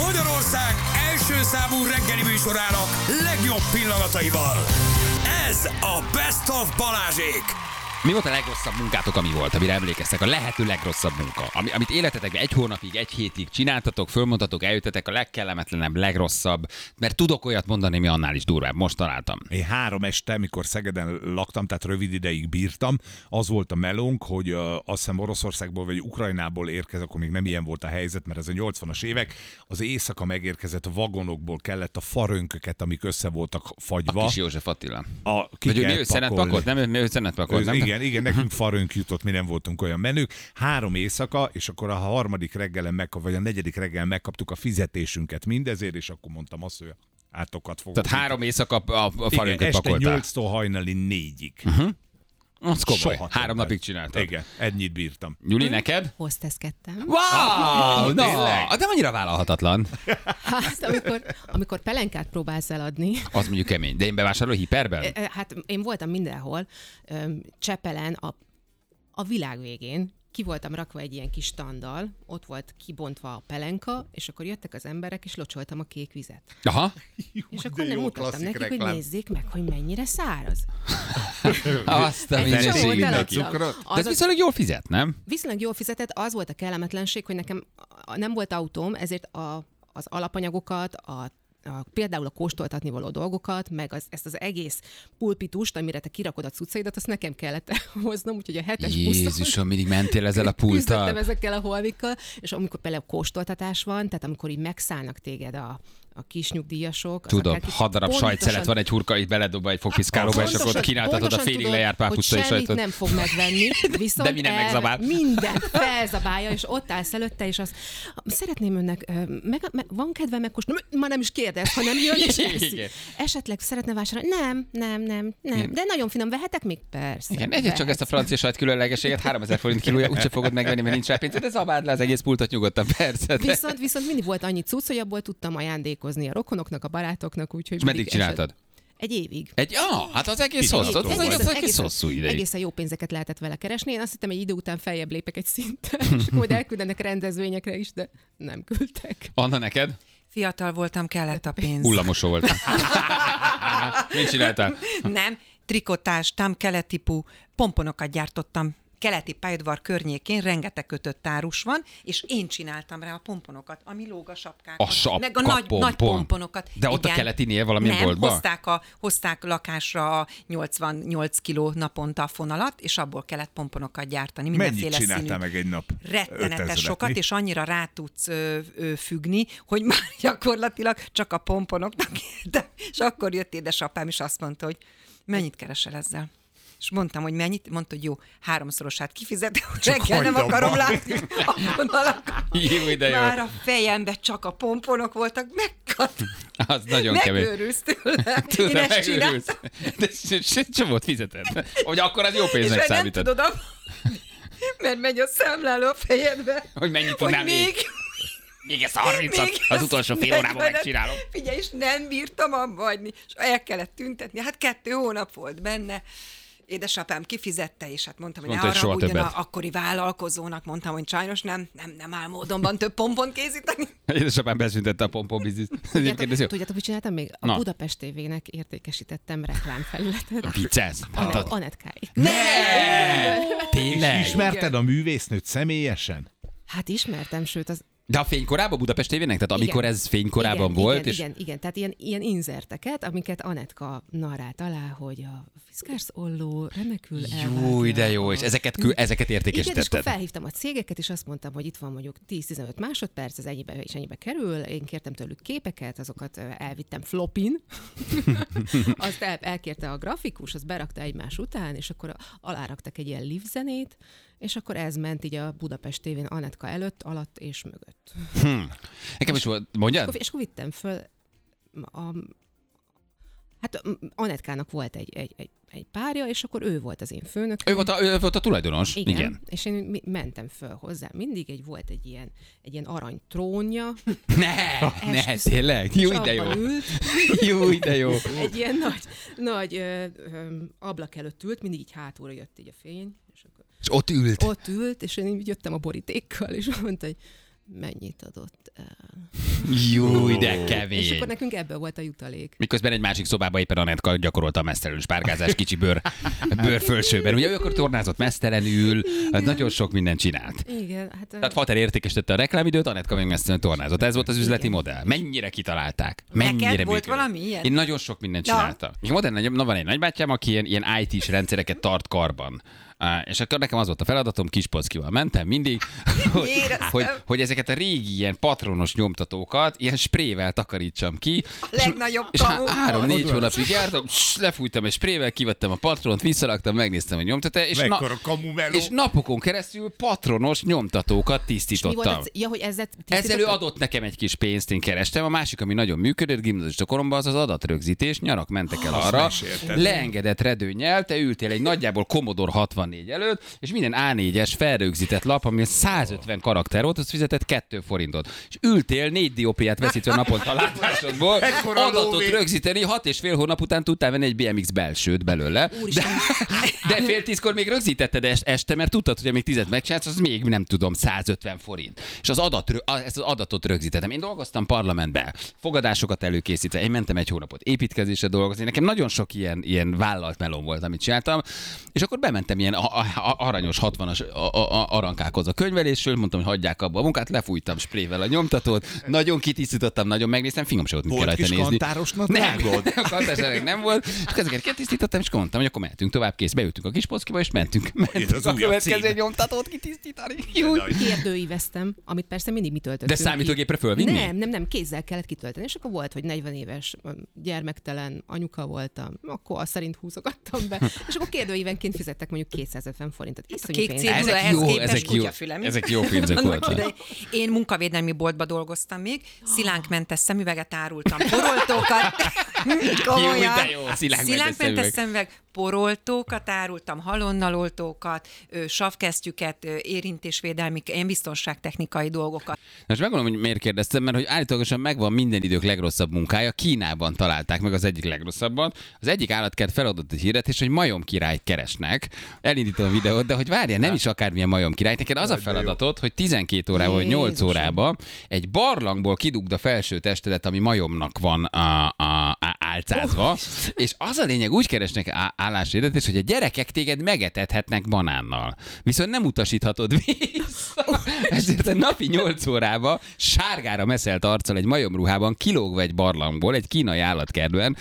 Magyarország első számú reggeli műsorának legjobb pillanataival. Ez a Best of Balázsék. Mi volt a legrosszabb munkátok, ami volt, amire emlékeztek? A lehető legrosszabb munka. Amit életetekben 1 hónapig, 1 hétig csináltatok, fölmondtatok, eljöttetek, a legkellemetlenebb, legrosszabb. Mert tudok olyat mondani, mi annál is durvább. Most találtam. Én 3 este, mikor Szegeden laktam, tehát rövid ideig bírtam, az volt a melónk, hogy azt hiszem Oroszországból vagy Ukrajnából érkezett, akkor még nem ilyen volt a helyzet, mert ez a 80-as évek, az éjszaka megérkezett vagonokból kellett a farönköket, amik össze voltak fagyva. A kis József Attila. Vagy ő szenetpakolt, nem? Ő szenetpakolt, nem? Igen, nekünk farönk jutott, mi nem voltunk olyan menők. 3 éjszaka, és akkor a 3. reggelen vagy a 4. reggelen megkaptuk a fizetésünket mindezért, és akkor mondtam azt, hogy átokat fogok. Tehát 3 éjszaka a farönköt pakoltál. Este 8-tól hajnali 4-ig. Az komoly. Soha 3 napig csináltad. Igen, ennyit bírtam. Gyuri, neked? Hozteszkedtem. Wow! De annyira vállalhatatlan. Hát, amikor pelenkát próbálsz eladni. Az mondjuk kemény. De én bevásárolom hiperben? Hát én voltam mindenhol. Csepelen, a világ végén. Ki voltam rakva egy ilyen kis standal, ott volt kibontva a pelenka, és akkor jöttek az emberek, és locsoltam a kék vizet. Aha. És akkor nem mutattam nekik, hogy nézzék meg, hogy mennyire száraz. Azt a minőségét. De ez viszonylag jól fizet, nem? Viszonylag jól fizetett, az volt a kellemetlenség, hogy nekem nem volt autóm, ezért az alapanyagokat, például a kóstoltatni való dolgokat, meg ezt az egész pulpitust, amire te kirakod a cuccaidat, azt nekem kellett hoznom, úgyhogy a 7-es buszon... Jézusom, mindig mentél ezzel a pulttal. Küzdöttem ezekkel a holmikkal, és amikor például kóstoltatás van, tehát amikor így megszállnak téged a kis nyugdíjasok... Tudom, 6 darab sajtszelet van egy hurka, itt beledobva egy fogpiszkálóba, és akkor kínáltatod a félig lejárt pápuctai sajtot. Hogy nem fog megvenni, viszont de minden megzabál. Minden felzabálja, és ott állsz előtte, és azt szeretném önnek, van kedve megkóstolni? Ma nem is kérdez, hanem jön és eszi. Esetleg szeretne vásárolni? Nem. De nagyon finom, vehetek még? Persze. Igen, egyet csak ezt a francia sajt különlegességet, 3000 forint kilója, úgyse fogod megvenni, mert nincs rá pénz, de zabáld le az egész pultot nyugodtan, persze. Viszont mindig volt annyi cucc, hogy abból tudtam ajándékozni a rokonoknak, a barátoknak, úgyhogy... És meddig csináltad? Egy évig. Hát az egész hosszú, az egész hosszú ideig. Egészen jó pénzeket lehetett vele keresni. Én azt hittem, egy idő után feljebb lépek egy szinten, és majd elküldenek rendezvényekre is, de nem küldtek. Anna, neked? Fiatal voltam, kellett a pénz. Hullamosó voltam. Mit csináltál? Nem, trikotástam, kelettípú pomponokat gyártottam. Keleti pályaudvar környékén rengeteg kötött árus van, és én csináltam rá a pomponokat, ami lóg a sapkákat. Meg a nagy pomponokat. De ott a keletinél valamilyen boltban? Hozták lakásra a 88 kiló naponta a fonalat, és abból kellett pomponokat gyártani. Mennyit csináltál meg egy nap? Rettenetes sokat, és annyira rá tudsz függni, hogy már gyakorlatilag csak a pomponoknak értem. És akkor jött édesapám, és azt mondta, hogy mennyit keresel ezzel? És mondtam, hogy mennyit, mondta, hogy jó, 3-szorosát kifizetem, reggel nem akarom látni a vonalakat. Jó, de jó. Már a fejemben csak a pomponok voltak, az nagyon kemény. Megőrülsz tőle. Én ezt csináltam. De sem volt fizetett. Hogy akkor az jó pénznek számított. És nem tudod, mert megy a számláló a fejedbe. Hogy mennyit tudnám még ezt a 30-at az utolsó fél órában megcsinálom. Figyelj, és nem bírtam abba hagyni, és el kellett tüntetni. Hát 2 hónap volt benne. Édesapám kifizette, és hát mondtam, hogy ne haragudjon akkori vállalkozónak, mondtam, hogy sajnos nem áll módonban több pompont készíteni. Édesapám beszüntette a pompon-bizniszt. Tudjátok, mit csináltam még? A Budapest TV-nek értékesítettem reklámfelületet. Viccelsz? Anetkáig. Tényleg? Ismerted a művésznőt személyesen? Hát ismertem, sőt az... De a fénykorában Budapest TV-nek? Tehát amikor ez fénykorában volt? Igen. Tehát ilyen inzerteket, amiket Anetka narrált alá, hogy a Fiskars Olló remekül elvágja. Jó, de jó, és ezeket értékesítetted. Igen, és akkor felhívtam a cégeket, és azt mondtam, hogy itt van mondjuk 10-15 másodperc, ez ennyibe kerül, én kértem tőlük képeket, azokat elvittem flopin, azt elkérte a grafikus, azt berakta egymás után, és akkor aláraktak egy ilyen live zenét, és akkor ez ment így a Budapest tévén Anetka előtt, alatt és mögött. Nekem is volt, mondjad? És akkor vittem föl hát Anetkának volt egy párja, és akkor ő volt az én főnök. Ő volt a tulajdonos. Igen. És én mentem föl hozzá. Mindig volt egy ilyen arany trónja. Ne, tényleg? Jó, de jó. Jó, de jó. Egy ilyen nagy ablak előtt ült, mindig így hátulra jött így a fény. És ott ült? Ott ült, és én így jöttem a borítékkal, és mondta, hogy mennyit adott el. Jó, de És kemény. akkor nekünk ebből volt a jutalék. Miközben egy másik szobában éppen Anett gyakorolta a mesztelenül spárgázás kicsi bőrfölsőben. Ugye ő akkor tornázott mesztelenül, nagyon sok mindent csinált. Igen, hát... Tehát Fater értékesítette a reklámidőt, Anettka meg mesztelenül tornázott. Ez volt az üzleti modell. Mennyire kitalálták? Mennyire Neked volt működött? valami ilyen? Én nagyon sok mindent csináltam. És van egy nagybátyám, aki ilyen IT-s rendszereket tart karban. És akkor nekem az volt a feladatom, Kispolszkival mentem mindig, hogy ezeket a régi ilyen patronos nyomtatókat ilyen sprével takarítsam ki. A legnagyobb és kamu. 3-4 hónapig jártam, lefújtam egy sprével, kivettem a patront, visszalaktam, megnéztem, hogy nyomtatót, Mekkora kamu meló. és napokon keresztül patronos nyomtatókat És mi volt tisztítottam. az, ja, hogy ezzel Ezzel ő adott nekem egy kis pénzt, én kerestem. A másik, ami nagyon működött gimnazista koromban, az adatrögzítés. Nyarak mentek el arra, mesélted. leengedett redőnnyel, te ültél egy nagyjából Commodore 64 előtt, és minden A4-es felrögzített lap, ami 150 karakter volt, az fizetett 2 forintot. És ültél 4 diópiát veszítve naponta a látásodból, Ekkora adatot lóvé. rögzíteni, 6,5 hónap után tudtál venni egy BMX belsőt belőle. De fél 10-kor még rögzítetted este, mert tudtad, hogy amíg 10-et megcsinálsz, az még nem tudom, 150 forint. És ezt az adatot rögzítettem. Én dolgoztam parlamentben, fogadásokat előkészítve, én mentem egy hónapot építkezésre dolgozni. Nekem nagyon sok ilyen vállalt melón volt, amit csináltam. És akkor bementem ilyen aranyos 60-as arankákhoz a könyvelésről, mondtam, hogy hagyják abba a munkát, lefújtam sprével a nyomtatót, nagyon kitisztítottam, nagyon megnéztem, fingom se volt, mit kell Volt rajta kis nézni. kantárosnak Nem, rágod? a kantárosnak nem volt. És ezeket kitisztítottam, és mondtam, hogy akkor mehetünk tovább, kész. Beültünk a Kispolszkiba, és mentünk az a újabb következő cím. nyomtatót kitisztítani. Kérdőíveztem, amit persze mindig mi töltöttünk De számítógépre fölvinni? Nem, kézzel kellett kitölteni. És akkor volt, hogy 40 éves gyermektelen anyuka voltam, akkor azt szerint húzogattam be, és akkor kérdőívenként fizettek mondjuk 250 forintot. Iszonyú kék pénz. cédula, Ezek ehhez jó, képest ezek jó, kutyafüle, mi? ezek jó pénzek Annak voltak. idején. Én munkavédelmi boltba dolgoztam még, szilánkmentes szemüveget árultam, poroltókat, komolyan, Jó, de jó, szilánkmentes szemüveg, poroltókat árultam, halonnaloltókat, savkesztyüket, érintésvédelmi, ilyen biztonságtechnikai dolgokat. Most megmondom, hogy miért kérdeztem, mert hogy állítólagosan megvan minden idők legrosszabb munkája. Kínában találták meg az egyik legrosszabbat. Az egyik állatkert feladott egy hirdetés, hogy majom királyt keresnek. Elindítom a videót, de hogy várjál, nem is akármilyen majom király. Neked az a feladatod, hogy 12 órában vagy 8 Jézusom. órában egy barlangból kidugd a felső testedet, ami majomnak van álcázva, és az a lényeg, úgy keresnek álláshirdetés, hogy a gyerekek téged megetethetnek banánnal. Viszont nem utasíthatod vissza. Ezért a napi 8 órába sárgára meszelt arccal egy majomruhában kilógva egy barlangból, egy kínai állatkertben,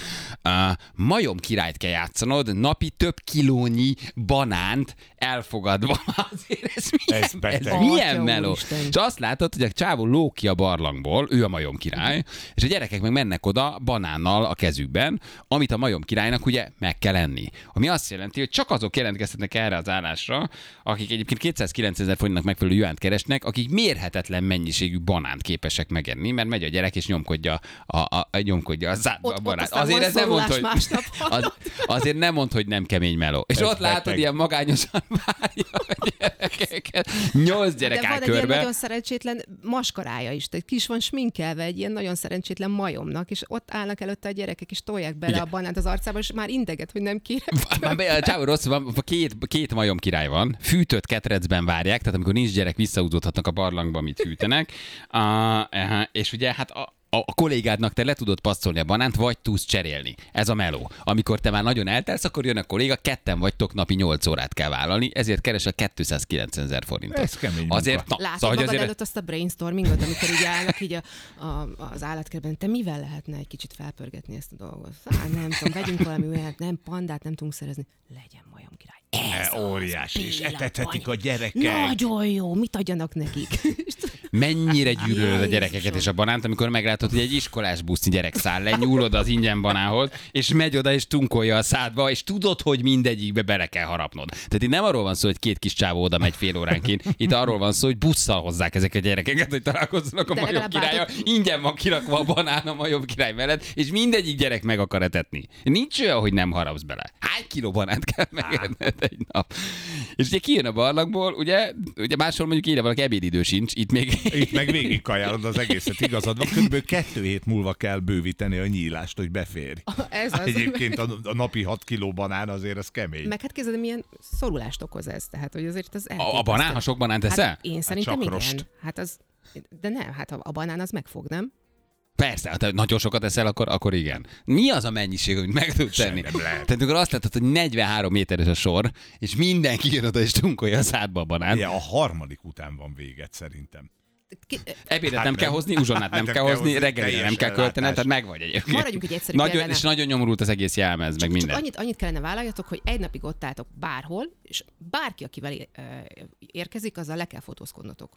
majom királyt kell játszanod, napi több kilónyi banánt elfogadva. Azért ez Ez beteg. milyen Atya meló. úristen. És azt látod, hogy a csávó lóg ki a barlangból, ő a majom király, és a gyerekek meg mennek oda banánnal a kezükben, amit a majom királynak ugye meg kell enni. Ami azt jelenti, hogy csak azok jelentkezhetnek erre az állásra, akik egyébként 209 000 forintnak megfelelő juánt keresnek, akik mérhetetlen mennyiségű banánt képesek megenni, mert megy a gyerek és nyomkodja a zádba a Ott banánt. aztán Azért van ez nem mond, szorulás hogy másnap. azért nem mond, hogy nem kemény meló. És Ez ott látod, beteg. ilyen magányosan várja a gyerekeket. 8 gyerek De áll van egy ilyen körbe. nagyon szerencsétlen maskarája is, tehát ki is van sminkelve egy ilyen nagyon szerencsétlen majomnak, és ott állnak előtte a gyerekek, és tolják bele Igen. a banánt az arcába, és már integet, hogy nem kérek. A csávó rossz van, két majom király van, fűtött ketrecben várják, tehát amikor nincs gyerek, visszaúzódhatnak a barlangba, amit fűtenek, és ugye hát a kollégádnak te le tudod passzolni a banánt, vagy tudsz cserélni. Ez a meló. Amikor te már nagyon eltelsz, akkor jön a kolléga, ketten vagytok, napi 8 órát kell vállalni, ezért keres a 290 000 forintot. Ez kemény munka. Azért, na, Látod szóval, hogy magad azért előtt azt a brainstormingot, amikor így állnak így az állatkertben, te mivel lehetne egy kicsit felpörgetni ezt a dolgot? Nem tudom, vegyünk valami olyat, nem pandát nem tudunk szerezni, legyen majom király. Ez Óriási, és pillanat, etethetik a vagy. gyerekek. Nagyon jó, mit adjanak nekik? mennyire gyűlölöd a gyerekeket és a banánt, amikor meglátod, hogy egy iskolás busznyi gyerek száll le, nyúl oda az ingyen banához, és megy oda és tunkolja a szádba, és tudod, hogy mindegyikbe bele kell harapnod. Tehát itt nem arról van szó, hogy két kis csávó oda megy fél óránként, itt arról van szó, hogy busszal hozzák ezek a gyerekeket, hogy találkozzanak a De majom legalább királya. Ingyen van kirakva a banán a majom király mellett, és mindegyik gyerek meg akar etetni. Nincs olyan, hogy nem harapsz bele. Hány kiló banánt kell megenned egy nap? És ugye kijön a barlangból, ugye máshol mondjuk írja valaki ebédidő sincs, itt még... Itt meg végig kajálod az egészet, igazad van. Körülbelül 2 hét múlva kell bővíteni a nyílást, hogy beférj. Ez az. Egyébként a napi 6 kiló banán azért ez kemény. Meg hát képzeld, milyen szorulást okoz ez. Tehát, hogy azért az A banán, ha sok banánt eszel? Hát én szerintem csak igen. rost. Hát az De nem, hát a banán az megfog, nem? Persze, hát ha nagyon sokat eszel, akkor igen. Mi az a mennyiség, amit meg tudsz tenni? Nem lehet. Tehát amikor azt látod, hogy 43 méteres a sor, és mindenki jön oda és tunkolja a szádba a banán. Igen, a harmadik után van véget szerintem. Ebédet Hát nem kell nem. hozni, uzsonnát nem kell hozni, reggelire nem teljes kell költened, ellátás. tehát megvagy egyébként. Maradjunk egy egyszerű nagyon, példánál. és nagyon nyomorult az egész jelmez, meg minden. Annyit kellene vállaljatok, hogy egy napig ott álltok bárhol, és bárki, akivel érkezik, azzal le kell fotózkodnotok.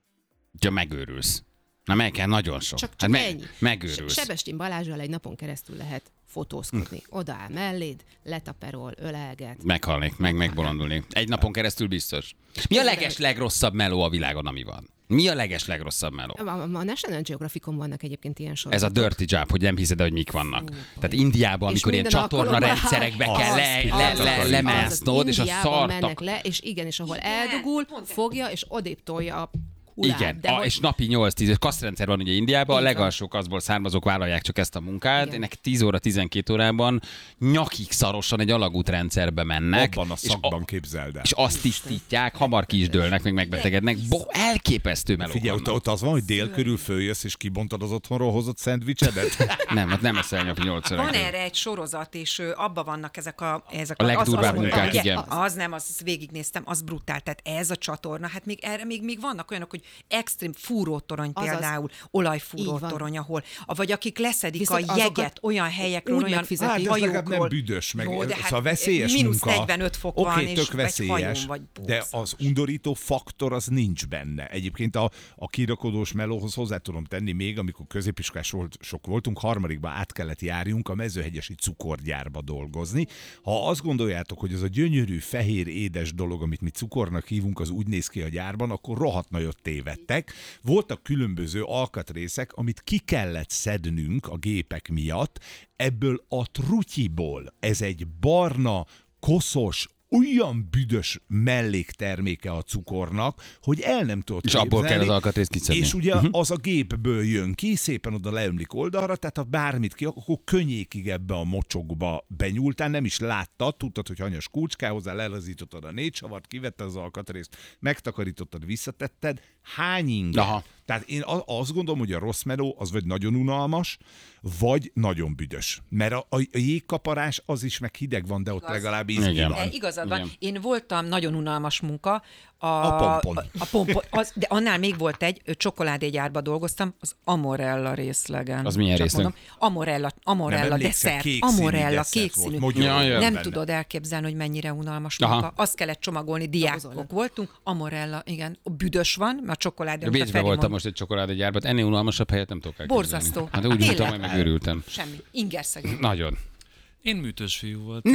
Ja, megőrülsz. Na meg kell nagyon sok. Csak Hát ennyi. megőrülsz. Sebestyen Balázsral egy napon keresztül lehet fotózkodni. Odaáll melléd, letaperol, ölelget. Meghalnék, megbolondulnék. Egy napon keresztül biztos. Mi a legrosszabb meló a világon, ami van? Mi a legrosszabb meló? A National Geographicon vannak egyébként ilyen Ez sorozatok. a dirty job, hogy nem hiszed, hogy mik vannak. Tehát Indiában, amikor ilyen minden csatorna alkalommal- rendszerekbe kell Az, lemásznod, és a Indiában szartak. mennek le, és igen, és ahol eldugul, fogja, és odébb tolja a hulát. Igen, De hogy- és napi 8-10 kaszrendszer van ugye Indiában, a Így van. legalsó kaszból származók vállalják csak ezt a munkát, Igen. ennek 10 óra, 12 órában nyakig szarosan egy alagútrendszerbe mennek, Abban a szakban képzeld el. és azt tisztítják, hamar ki is dőlnek, meg megbetegednek. Elképesztő melók Figyelj, vannak. ott az van, hogy dél körül följössz, és kibontad az otthonról hozott szendvicsedet? Nem, ott nem eszel napi 8 óra. Van erre egy sorozat, és abban vannak ezek a A legdurvább az- munkák, ugye, igen. Az nem, azt végignéztem, az brutál. Tehát ez a csatorna, hát még erre még vannak olyanok, hogy extrém fúrótorony Azaz. például, Így olajfúrótorony, ahol, vagy akik leszedik Viszont a jeget azokat olyan helyekről, úgy olyan megfizetik. Hát ez legalább nem hajókról. büdös, meg Jó, de hát szóval veszélyes mínusz munka. 45 fok van, Oké, és tök vagy veszélyes, hajón vagy de borzasztó. az undorító faktor az nincs benne. Egyébként a kirakodós melóhoz hozzá tudom tenni még, amikor középiskolás sok voltunk, harmadikba át kellett járjunk a mezőhegyesi cukorgyárba dolgozni. Ha azt gondoljátok, hogy az a gyönyörű, fehér, édes dolog, amit mi cukornak hívunk, az úgy néz ki a gyárban, akkor rohadt nagyot tévedtek. Voltak különböző alkatrészek, amit ki kellett szednünk a gépek miatt, ebből a trutyiból. Ez egy barna, koszos, olyan büdös mellékterméke a cukornak, hogy el nem tudod És abból kell képzelni. az alkatrészt kiszedni. És ugye az a gépből jön ki, szépen oda leömlik oldalra, tehát ha bármit ki, akkor könnyékig ebbe a mocsokba benyúltál, nem is láttad, tudtad, hogy hanyas kulcs kell hozzá, lelazítottad a 4 savart, kivetted az alkatrészt, megtakarítottad, visszatetted. Hány inge? Aha. Tehát én azt gondolom, hogy a rossz meló az vagy nagyon unalmas, vagy nagyon büdös. Mert a jégkaparás az is meg hideg van, de ott legalább ízgi Igen. van. Igazad van. Igen. Én voltam nagyon unalmas munka. A pompon. A pompon. De annál még volt egy, csokoládégyárba dolgoztam, az Amorella részlegen. Az milyen Csak részleg? mondom, Amorella Nem emlékszem, desszert. kék színű Amorella, desszert kék volt, színű. mogyoró Ja, ja. Nem benne. tudod elképzelni, hogy mennyire unalmas Aha. munka. Azt kellett csomagolni, diákok Dobozolnak. voltunk. Amorella, igen. Büdös van, mert a csokoládé. amit a Bécsben Feri voltam mond. most egy csokoládégyárban, ennél unalmasabb helyet nem tudok elképzelni. Borzasztó. Hát úgy Tényleg? voltam, hogy megőrültem. Semmi. Ingerszegény. Nagyon. Én műtős fiú voltam. Ne!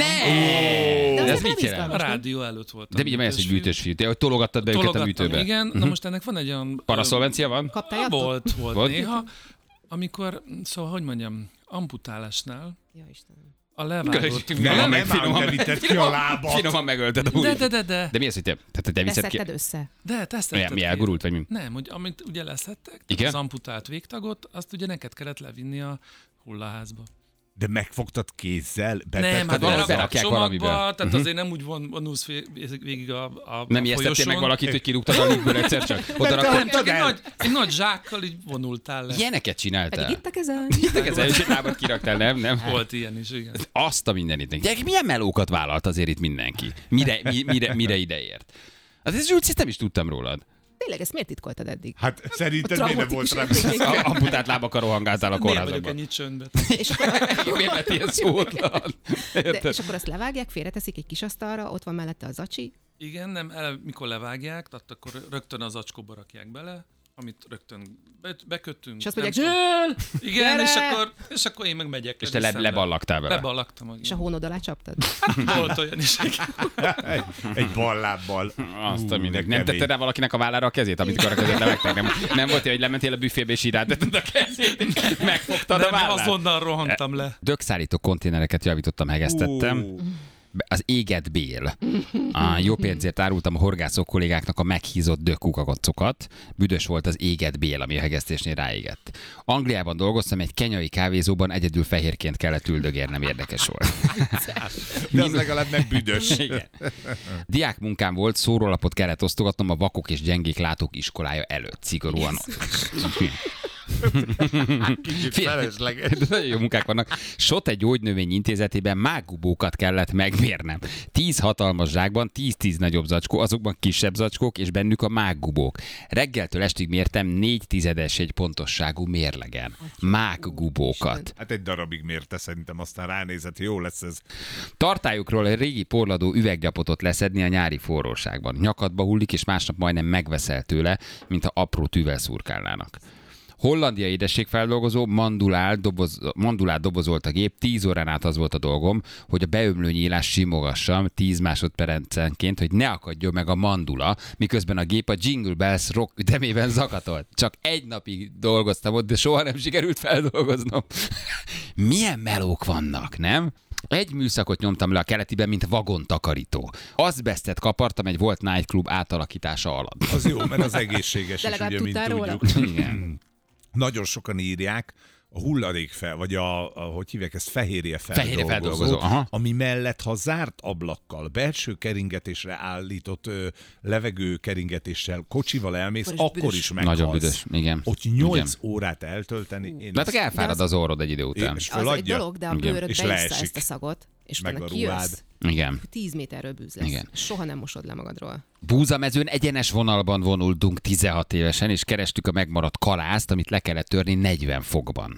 De De ez azért mit nem jelent? A izgalmas, nem? rádió előtt voltam. De mi ez, hogy műtős fiú? Te hogy tologattad be őket a Tologattam, műtőbe? igen. Na most ennek van egy olyan... Paraszolvencia van? Kaptál jattot? Volt Volt? néha. Amikor, szóval, hogy mondjam, amputálásnál Ja, Istenem. a levágott... Nem vitett ki a lábat. Finoman megölted a De. De mi az, hogy te viszed ki? Beszedted össze? De, tesztetted Mi ki. elgurult, vagy mi? Nem, hogy amit ugye leszettek, Igen? az amputált végtagot, azt ugye neked kellett levinni a hullaházba. De megfogtad kézzel? Nem, Betetted hát a- valahogy berakják berakják csomagba, valamibe. tehát azért nem úgy vonulsz végig a Nem ijesztettél meg folyosón. valakit, hogy kirúgtad a liftből egyszer csak? Oda Nem, rakod? csak egy nagy zsákkal így vonultál le. Ilyeneket Pedig csináltál? itt a kezem. Ez egy lábat kiraktál, nem? Volt ilyen is, igen. Azt a mindenit. Gyerekek, milyen melókat vállalt azért itt mindenki? Mire ideért? Hát ez úgy nem is tudtam rólad. Tényleg, ezt miért titkoltad eddig? Hát szerinted miért nem volt rá? A amputált lábakkal rohangáltál a Miért vagyok kórházakban. ennyit csöndben? Miért lett ilyen szótlan? És akkor azt levágják, félreteszik egy kis asztalra, ott van mellette a zacsi. Igen, nem, mikor levágják, tehát akkor rögtön az acskóba rakják bele, amit rögtön bekötünk. És azt nem mondják, tudom. Zsül! Igen, Gyere! és akkor én meg megyek. És te vissza. leballaktál vele. Leballagtam. És a hónod alá csaptad? Volt olyan is. Egy ballábbal. Azt a mindenki. Nem kemény. tetted rá valakinek a vállára a kezét, amit a kezét levettek? Nem volt, hogy lementél a büfébe és így rátetted a kezét, és megfogtad a Nem, vállát? azonnal rohantam le. Dögszállító konténereket javítottam, hegesztettem. Az éget bél. A jó pénzért árultam a horgászok kollégáknak a meghízott dökkukacokat. Büdös volt az éget bél, ami a hegesztésnél ráégett. Angliában dolgoztam, egy kenyai kávézóban, egyedül fehérként kellett üldögérnem, érdekes volt. De az legalább nem büdös. Igen. Diák munkám volt, szórólapot kellett osztogatnom a vakok és gyengék látók iskolája előtt. Szigorúan. Kicsit felesleges. Nagyon jó munkák vannak. Sote gyógynövény intézetében mággubókat kellett megmérnem. 10 hatalmas zsákban, 10-10 nagyobb zacskó, azokban kisebb zacskók, és bennük a mággubók. Reggeltől estig mértem 4/10 egy pontosságú mérlegen. Mággubókat. Hát egy darabig mérte, szerintem aztán ránézett, jó lesz ez. Tartályukról egy régi porladó üveggyapotot leszedni a nyári forróságban. Nyakadba hullik, és másnap majdnem megveszel tőle, mintha apró tűvel szurkálnának. Hollandia édességfeldolgozó, mandulát dobozolt a gép, 10 órán át az volt a dolgom, hogy a beömlő nyílás simogassam 10 másodpercenként, hogy ne akadjon meg a mandula, miközben a gép a Jingle Bells rock ütemében zakatolt. Csak egy napig dolgoztam ott, de soha nem sikerült feldolgoznom. Milyen melók vannak, nem? Egy műszakot nyomtam le a keletiben, mint vagontakarító. Azbesztet kapartam egy volt nightclub átalakítása alatt. Az jó, mert az egészséges De is, legalább ugye, mint tudtál róla? tudjuk. Igen. Nagyon sokan írják a hulladékfel, vagy hogy hívják ezt, fehérje feldolgozó, feldolgozó, aha. ami mellett, ha zárt ablakkal, belső keringetésre állított levegő keringetéssel, kocsival elmész, akkor is meghalsz. Nagyon büdös, igen. Ott 8 órát eltölteni. De hát elfárad az orrod egy idő után. És Az egy föladja, dolog, de a Igen. bőröd És beissza leesik. ezt a szagot, és Meg utána a ruhád. kijössz, Igen. 10 méterről bűz lesz. Igen. Soha nem mosod le magadról. Búzamezőn egyenes vonalban vonultunk 16 évesen, és kerestük a megmaradt kalászt, amit le kellett törni 40 fokban.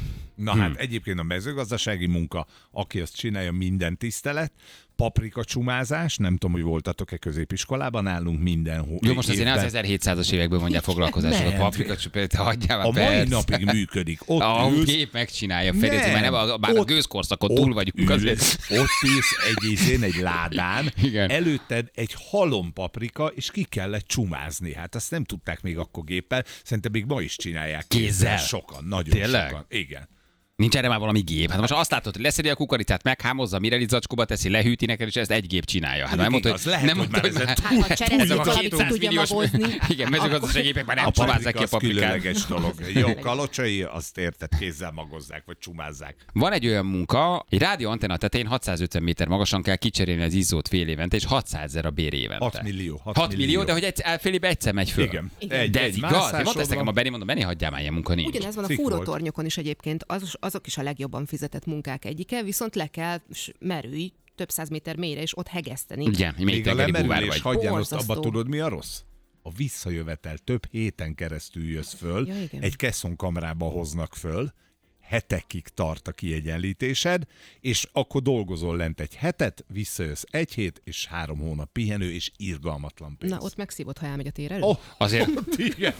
Na hát egyébként a mezőgazdasági munka, aki azt csinálja, minden tisztelet, paprika csumázás, nem tudom, hogy voltatok-e középiskolában, nálunk minden Jó, most azért évben. az 1700-as évekből mondják foglalkozásra. A Nem. paprika csupát, hagyjál már, A mai persze. napig működik. Ott A ülsz, gép megcsinálja, Feri, Nem. már nem, bár a Ott- gőzkorszakon túl vagyunk. ülsz, ott ülsz egy ládán, Igen. előtted egy halom paprika, és ki kellett csumázni. Hát azt nem tudták még akkor géppel, szerintem még ma is csinálják. Kézzel? Sokan, nagyon Tényleg? sokan. Igen. Nincs erre már valami gép. Hát most azt látod, hogy leszedi a kukoricát, meghámozza, Mireli zacskóba teszi, lehűti neked, és ezt egy gép csinálja. Hát nem mondta, igaz, lehet, hogy már ezen Hát ha cserélni ezek a valamit ki 200 tudja milliós magozni. Igen, mezőgazdasági gépek már nem A csumázzák paprika ki a az paprikát. különleges dolog. Jó, kalocsai, azt érted, kézzel magozzák, vagy csumázzák. Van egy olyan munka, egy rádió antenna tetején 650 méter magasan kell kicserélni az izzót fél évente, és 600 000 a bér évente. 6 millió. 6 millió, de hogy fél évben egyszer megy föl. Igen. Igen. De ez igaz? Én mondta ezt nekem a van. Benni, mondom, Benni, hagyjál már, ilyen munka nincs. Ugyanez van a Cikk volt. fúrótornyokon is egyébként, azok is a legjobban fizetett munkák egyike, viszont le kell merülj több 100 méter mélyre, és ott hegeszteni. Igen, még Még a tengeri búvár lemerülés, vagy. hagyjál, azt Borzasztó. abba tudod, mi a rossz? A visszajövetel több héten keresztül jössz föl, Ja, igen. egy kesszonkamrába hoznak föl, hetekig tart a kiegyenlítésed, és akkor dolgozol lent egy hetet, visszajössz egy hét, és 3 hónap pihenő, és irgalmatlan pénz. Na, ott megszívod, ha elmegy a tér elő. Oh, Azért igen.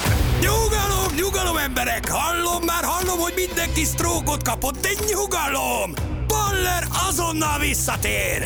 Nyugalom, nyugalom emberek! Hallom, hogy mindenki sztrókot kapott, de nyugalom! Baller azonnal visszatér!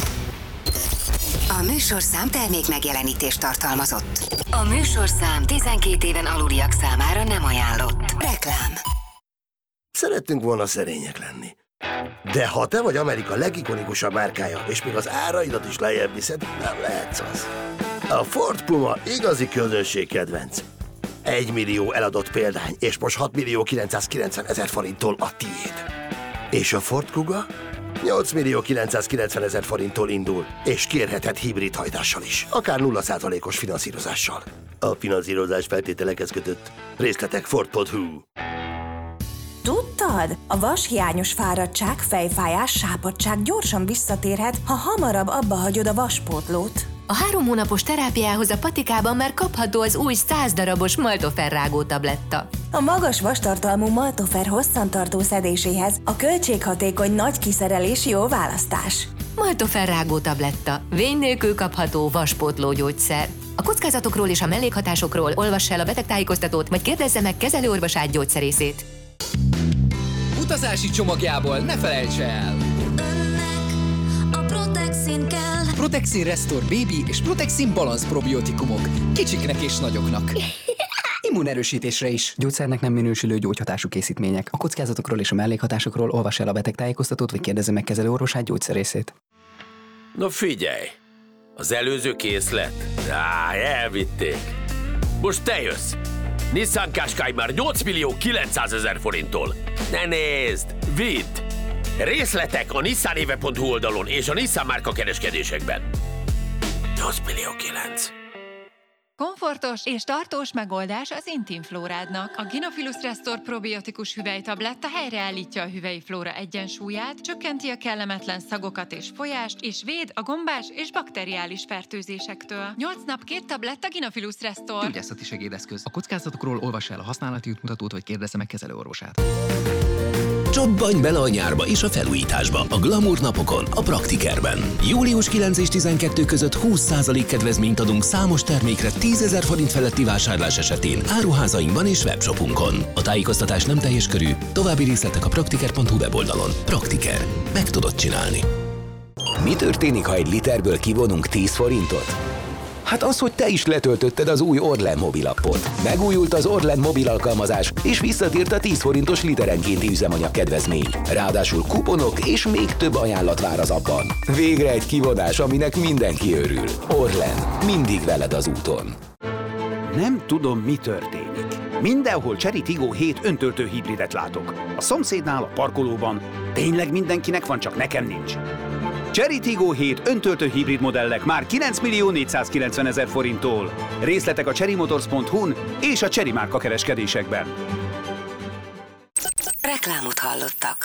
A műsorszám termék megjelenítést tartalmazott. A műsorszám 12 éven aluliak számára nem ajánlott. Reklám. Szerettünk volna szerények lenni. De ha te vagy Amerika legikonikusabb márkája, és még az áraidat is lejjebb viszed, nem lehetsz az. A Ford Puma igazi közönségkedvenc. 1 millió eladott példány, és most 6 millió 990 000 forinttól a tiéd. És a Ford Kuga? 8 millió 990 000 forinttól indul, és kérheted hibrid hajtással is, akár 0%-os finanszírozással. A finanszírozás feltételekhez kötött. Részletek Ford.hu. Tudtad? A vashiányos fáradtság, fejfájás, sápadtság gyorsan visszatérhet, ha hamarabb abba hagyod a vaspótlót. A 3 hónapos terápiához a patikában már kapható az új 100 darabos Maltofer rágó tabletta. A magas vastartalmú Maltofer hosszantartó szedéséhez a költséghatékony nagy kiszerelés jó választás. Maltofer rágó tabletta. Vény nélkül kapható vaspótló gyógyszer. A kockázatokról és a mellékhatásokról olvass el a betegtájékoztatót, vagy kérdezze meg kezelőorvosát gyógyszerészét. Utazási csomagjából ne felejts el! A Protexin kell. Protexin Restore Baby és Protexin Balance probiotikumok. Kicsiknek és nagyoknak. Immunerősítésre is. Gyógyszernek nem minősülő gyógyhatású készítmények. A kockázatokról és a mellékhatásokról olvass el a betegtájékoztatót, vagy kérdezze meg kezelőorvosát gyógyszerészét. Na figyelj, az előző készlet? Elvitték. Most te jössz. Nissan Qashqai már 8.900.000 forinttól. Ne nézd, vidd! Részletek a nissanéve.hu oldalon és a Nissan márka kereskedésekben. 8.900.000. Komfortos és tartós megoldás az Intimflórádnak. A Gynophilus Restore probiotikus hüvelytabletta helyreállítja a hüvelyi flóra egyensúlyát, csökkenti a kellemetlen szagokat és folyást, és véd a gombás és bakteriális fertőzésektől. 8 nap 2 tabletta Gynophilus Restore. Gyógyászati segédeszköz. A kockázatokról olvassa el a használati útmutatót, vagy kérdezze meg kezelőorvosát. Csobbanj bele a nyárba és a felújításba a Glamour napokon, a Praktikerben. Július 9 és 12 között 20% kedvezményt adunk számos termékre 10.000 forint feletti vásárlás esetén áruházainkban és webshopunkon. A tájékoztatás nem teljes körű, további részletek a praktiker.hu weboldalon. Praktiker. Meg tudod csinálni. Mi történik, ha egy literből kivonunk 10 forintot? Hát az, hogy te is letöltötted az új Orlen mobilappot. Megújult az Orlen mobil alkalmazás, és visszatért a 10 forintos literenkénti üzemanyag kedvezmény. Ráadásul kuponok és még több ajánlat vár az appban. Végre egy kivonás, aminek mindenki örül. Orlen. Mindig veled az úton. Nem tudom, mi történik. Mindenhol Chery Tiggo 7 öntöltő hibridet látok. A szomszédnál, a parkolóban. Tényleg mindenkinek van, csak nekem nincs. Chery Tiggo 7 öntöltő hibrid modellek már 9.490.000 forinttól. Részletek a cherrymotors.hu-n és a Chery márka kereskedésekben. Reklámot hallottak.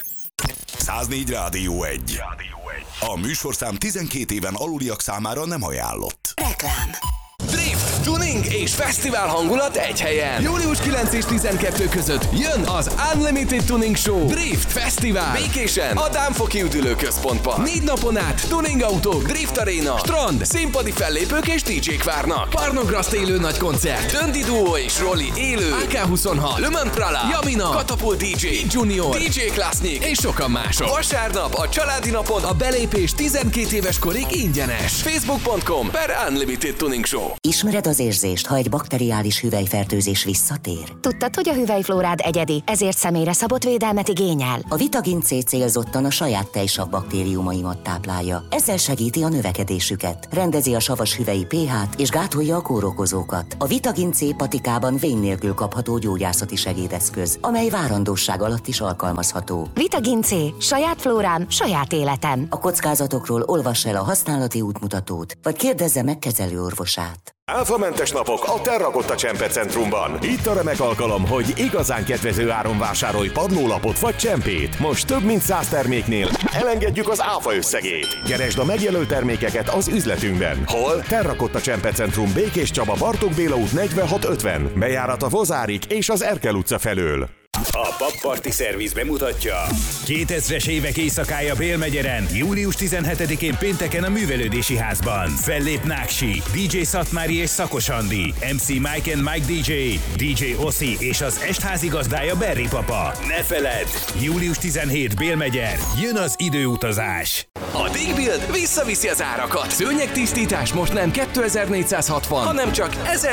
104 Rádió 1. A műsorszám 12 éven aluliak számára nem ajánlott. Reklám. Drift, tuning és fesztivál hangulat egy helyen. Július 9 és 12 között jön az Unlimited Tuning Show Drift Fesztivál Békésen, a Dámfoki Üdülőközpontban. 4 napon át tuning autók, drift aréna, strand, színpadi fellépők és DJ-k várnak. Parnograszt élő nagy koncert, Döndi Duo és Rolli élő, AK26, Le Mans Prala, Jamina, Katapult DJ, Junior, DJ Klasnik és sokan mások. Vasárnap a családi napon a belépés 12 éves korig ingyenes. Facebook.com/Unlimited Tuning Show. Ismered az érzést, ha egy bakteriális hüvelyfertőzés visszatér? Tudtad, hogy a hüvelyflórád egyedi, ezért személyre szabott védelmet igényel? A Vitagin C célzottan a saját tejsav baktériumaimat táplálja. Ezzel segíti a növekedésüket, rendezi a savas hüvelyi pH-t és gátolja a kórokozókat. A Vitagin C patikában vén nélkül kapható gyógyászati segédeszköz, amely várandóság alatt is alkalmazható. Vitagin C. Saját flórám, saját életem. A kockázatokról olvass el a használati útmutatót, vagy kérdezze meg kezelőorvosát. Áfamentes napok a Terrakotta Csempe Centrumban. Itt a remek alkalom, hogy igazán kedvező áron vásárolj padlólapot vagy csempét. Most több mint 100 terméknél elengedjük az áfa összegét. Keresd a megjelölt termékeket az üzletünkben. Hol? Terrakotta Csempe Centrum, Békés Csaba, Bartók Béla út 4650. Bejárat a Vozárik és az Erkel utca felől. A Papparti Szerviz bemutatja 2000-es évek éjszakája Bélmegyeren, július 17-én pénteken a Művelődési Házban. Fellép Náksi, DJ Szatmári és Szakos Andi, MC Mike and Mike DJ, DJ Oszi és az estházigazdája Berri Papa. Ne feledd! Július 17 Bélmegyer, jön az időutazás. A Digbuild visszaviszi az árakat. Szőnyegtisztítás most nem 2460, hanem csak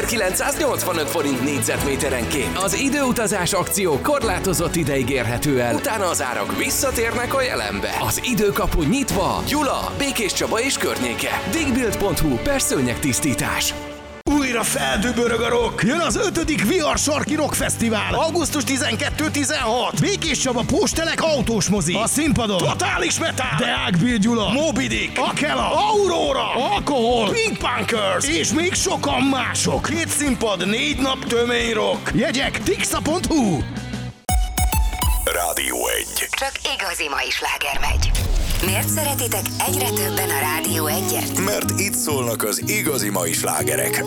1985 forint négyzetméterenként. Az időutazás akció korlátozott ideig érhető el. Utána az árak visszatérnek a jelenbe. Az időkapu nyitva. Gyula, Békés Csaba és környéke. Digbuild.hu/szőnyegtisztítás. Újra feldübörög a rock! Jön az 5. VR Sarki Rock Fesztivál! Augusztus 12-16! Békés Csaba Póstelek autós mozi! A színpadon Totális Metal! Deák Bill Gyula! Moby Dick! Akela! Aurora! Alkohol! Pink Punkers! És még sokan mások! 2 színpad, 4 nap tömény rock! Jegyek tixa.hu. Rádió 1. Csak igazi mai sláger megy. Miért szeretitek egyre többen a Rádió 1-et? Mert itt szólnak az igazi mai slágerek.